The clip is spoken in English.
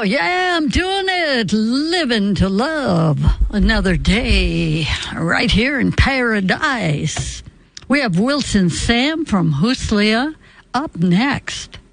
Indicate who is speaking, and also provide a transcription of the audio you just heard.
Speaker 1: Oh, yeah, I'm doing it. Living to love another day right here in paradise. We have Wilson Sam from Huslia up next.